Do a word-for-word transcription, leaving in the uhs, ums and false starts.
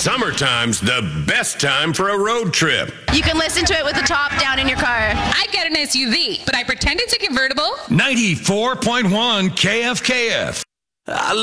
Summertime's the best time for a road trip. You can listen to it with the top down in your car. I get an S U V, but I pretend it's a convertible. ninety-four point one K F K F. I